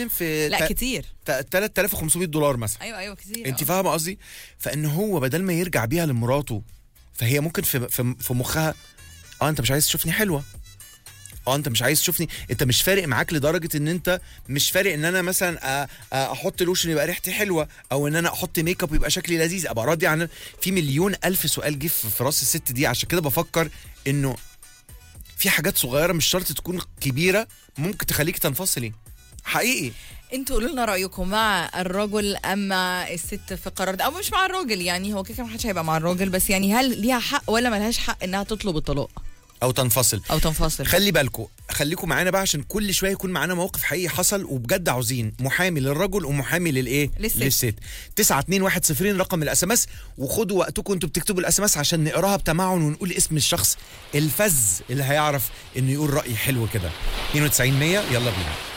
بتتكلم في لا كتير. $3500 مثلا. ايوه كتير. انت فاهمه قصدي؟ فان هو بدل ما يرجع بيها لمراته، فهي ممكن في مخها انت مش عايز تشوفني حلوه، انت مش عايز تشوفني، انت مش فارق معاك لدرجه ان انت مش فارق ان انا مثلا احط لوشن يبقى ريحتي حلوه، او ان انا احط ميك اب ويبقى شكلي لذيذ، ابقى راضي عن في مليون الف سؤال جه في راس الست دي. عشان كده بفكر انه في حاجات صغيره مش شرط تكون كبيره ممكن تخليك تنفصلي حقيقي. انتوا قولوا لنا رايكم، مع الرجل ام مع الست في القرار ده، او مش مع الراجل؟ يعني هو كده محدش هيبقى مع الراجل، بس يعني هل ليها حق ولا ملهاش حق انها تطلب الطلاق او تنفصل. خليكم معانا بقى، عشان كل شويه يكون معانا موقف حقيقي حصل، وبجد عاوزين محامي للرجل ومحامي للست. 921 رقم الاس ام اس، وخدوا وقتكم انتوا بتكتبوا الاس ام اس عشان نقراها بتمعن ونقول اسم الشخص الفذ اللي هيعرف انه يقول راي حلو كده. 92 100 يلا بينا.